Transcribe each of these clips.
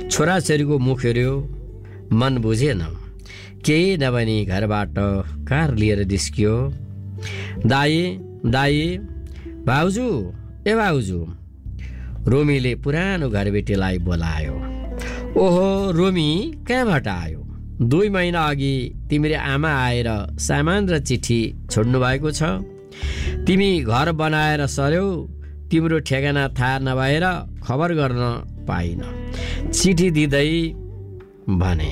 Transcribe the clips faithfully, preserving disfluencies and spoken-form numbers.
छोराछोरीको मुख हेऱ्यो, मन बुझेन। केही नभनी घरबाट कार लिएर निस्कियो। दाई दाई भाउजू ए भाउजू, रोमीले पुरानो घरबेटीलाई बोलायो। ओहो रोमी, कहाँबाट आयो? दुई महिना अघि तिम्रो आमा आएर सामान र चिठी छोड्नु भएको छ। तिमी घर बनाएर सर्यौ, तिम्रो ठेगाना थाहा नभएर खबर गर्न पाइन। चिठी दिँदै भने,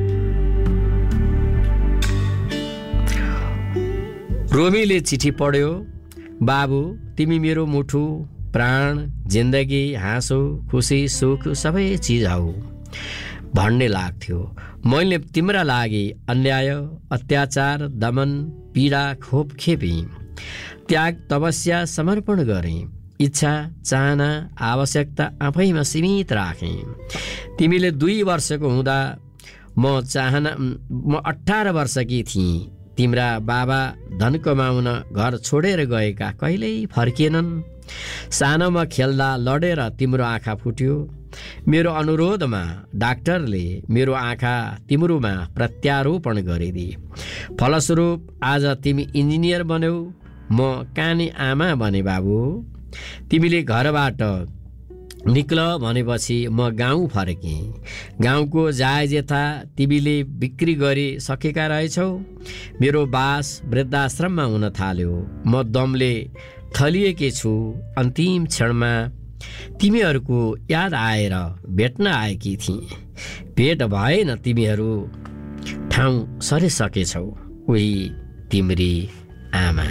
रोमीले चिठी पढ्यो। बाबु, तिमी मेरो मुठु, प्राण, जिन्दगी, हाँसो, खुसी, सुख सबै चिज हौ भन्ने लाग्थ्यो। मैले तिम्रा लागि अन्याय, अत्याचार, दमन, पीडा खोप खेपेँ। त्याग, तपस्या, समर्पण गरेँ। इच्छा, चाहना, आवश्यकता आफैमा सीमित राखेँ। तिमीले दुई वर्षको हुँदा म चाहना म अठार वर्षकी थिएँ। तिम्रा बाबा धन कमाउन घर छोडेर गएका कहिल्यै फर्किएनन्। सानोमा खेल्दा लडेर तिम्रो आँखा फुट्यो। मेरो अनुरोधमा डाक्टरले मेरो आँखा तिम्रोमा प्रत्यारोपण गरिदिए। फलस्वरूप आज तिमी इन्जिनियर बन्यौ, म कानी आमा बने। बाबु, तिमीले घरबाट निक्ल भनेपछि म गाउँ फर्केँ। गाउँको जायजेथा तिमीले बिक्री गरिसकेका रहेछौ। मेरो बास वृद्धाश्रममा हुन थाल्यो। म दमले थलिएकी छु। अन्तिम क्षणमा तिमीहरूको याद आएर भेट्न आएकी थिएँ। भेट भएन, तिमीहरू ठाउँ सरिसकेछौ। उही तिम्री आमा।